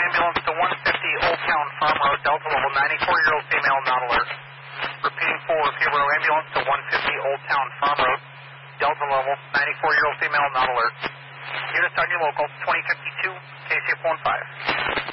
ambulance to 150 Old Town Farm Road, Delta level, 94-year-old female, not alert. Repeating for Peterborough ambulance to 150 Old Town Farm Road, Delta level, 94-year-old female, not alert. Units on your local, 2052, KCF 15.